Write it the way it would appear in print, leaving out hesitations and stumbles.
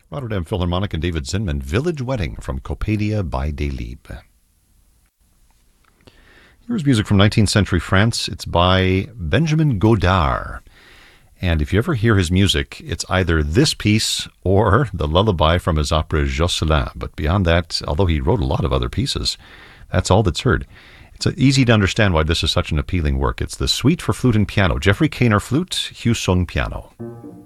Rotterdam Philharmonic and David Zinman, Village Wedding from Coppelia by Delibes. Here's music from 19th century France. It's by Benjamin Godard. And if you ever hear his music, it's either this piece or the lullaby from his opera Jocelyn. But beyond that, although he wrote a lot of other pieces, that's all that's heard. It's easy to understand why this is such an appealing work. It's the Suite for Flute and Piano. Geoffrey Kaner flute, Hugh Sung piano.